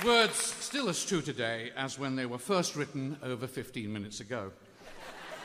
Words still as true today as when they were first written over 15 minutes ago.